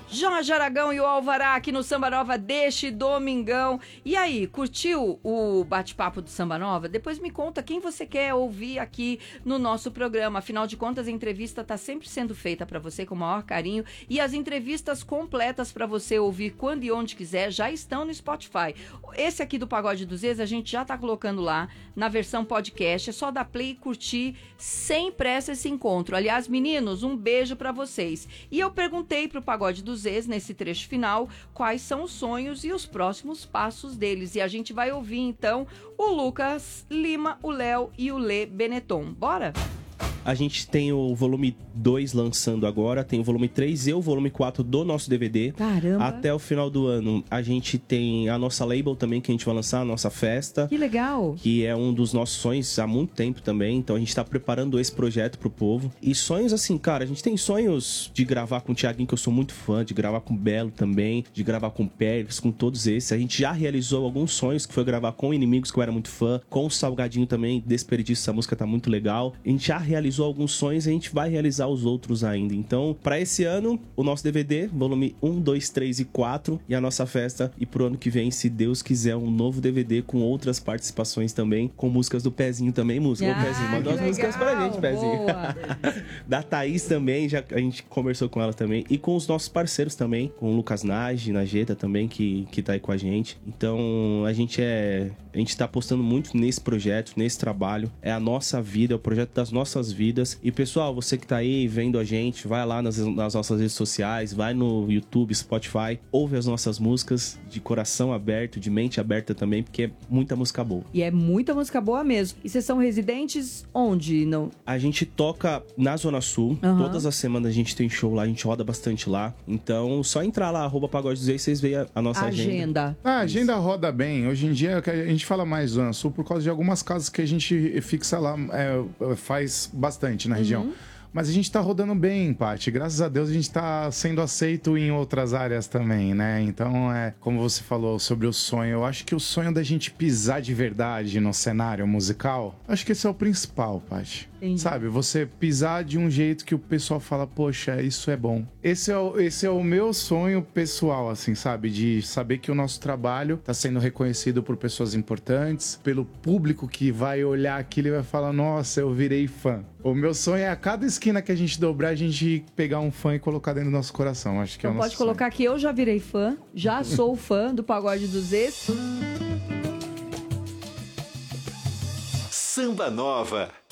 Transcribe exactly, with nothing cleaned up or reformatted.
Jorge Aragão e o Alvará aqui no Samba Nova deste domingão. E aí, curtiu o bate-papo do Samba Nova? Depois me conta quem você quer ouvir aqui no nosso programa. Afinal de contas, a entrevista está sempre sendo feita para você com o maior carinho. E as entrevistas completas para você ouvir quando e onde quiser já estão no Spotify. Esse aqui do Pagode dos Ex a gente já está colocando lá na versão podcast. É só dar play e curtir sem pressa esse encontro. Aliás, meninos, um beijo para vocês. E eu perguntei pro Pagode dos Ex, nesse trecho final, quais são os sonhos e os próximos passos deles. E a gente vai ouvir, então, o Lucas Lima, o Léo e o Lê Benetton. Bora? A gente tem o volume dois lançando agora, tem o volume três e o volume quatro do nosso D V D. Caramba! Até o final do ano, a gente tem a nossa label também, que a gente vai lançar, a nossa festa. Que legal! Que é um dos nossos sonhos há muito tempo também, então a gente tá preparando esse projeto pro povo. E sonhos assim, cara, a gente tem sonhos de gravar com o Thiaguinho, que eu sou muito fã, de gravar com o Belo também, de gravar com o Pérez, com todos esses. A gente já realizou alguns sonhos, que foi gravar com Inimigos, que eu era muito fã, com o Salgadinho também, Desperdício, essa música tá muito legal. A gente já realizou alguns sonhos e a gente vai realizar os outros ainda. Então, para esse ano, o nosso D V D, volume um, dois, três e quatro, e a nossa festa. E pro ano que vem, se Deus quiser, um novo D V D com outras participações também, com músicas do Pezinho também, música. Ah, Ô, Pezinho, mandou as músicas pra gente, Pezinho. Da Thaís também, já, a gente conversou com ela também. E com os nossos parceiros também, com o Lucas Nage, Najeta também, que, que tá aí com a gente. Então, a gente é... A gente tá apostando muito nesse projeto, nesse trabalho. É a nossa vida, é o projeto das nossas vidas. E pessoal, você que tá aí vendo a gente, vai lá nas, nas nossas redes sociais, vai no YouTube, Spotify, ouve as nossas músicas de coração aberto, de mente aberta também, porque é muita música boa. E é muita música boa mesmo. E vocês são residentes onde? Não? A gente toca na Zona Sul, uhum. Todas as semanas a gente tem show lá, a gente roda bastante lá. Então, só entrar lá, arroba Pagode dos Ex, vocês veem a, a nossa agenda. Agenda. Ah, a agenda roda bem. Hoje em dia a gente fala mais Zona Sul por causa de algumas casas que a gente fixa lá, é, faz bastante na região. Uhum. Mas a gente tá rodando bem, Paty. Graças a Deus a gente tá sendo aceito em outras áreas também, né? Então, é como você falou sobre o sonho. Eu acho que o sonho da gente pisar de verdade no cenário musical, acho que esse é o principal, Paty. Entendi. Sabe? Você pisar de um jeito que o pessoal fala, poxa, isso é bom. Esse é, o, esse é o meu sonho pessoal, assim, sabe? De saber que o nosso trabalho tá sendo reconhecido por pessoas importantes, pelo público que vai olhar aquilo e vai falar, nossa, eu virei fã. O meu sonho é a cada esquina que a gente dobrar, a gente pegar um fã e colocar dentro do nosso coração. Acho que então é o nosso pode colocar sonho. Que eu já virei fã, já sou fã do Pagode dos Ex. Samba Nova.